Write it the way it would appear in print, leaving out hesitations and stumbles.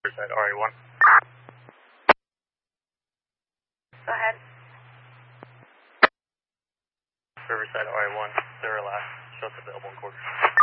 Riverside RA1. Go ahead. Riverside RA1, 0 last, shows available in quarters.